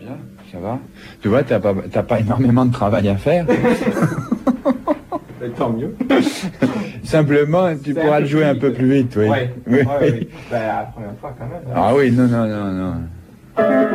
Bien, ça va. Tu vois, t'as pas énormément de travail à faire. Tant mieux. Simplement, tu pourras le jouer un peu plus vite, oui. Ouais. Oui. Ouais. Ben, la première fois quand même. Ah oui, non.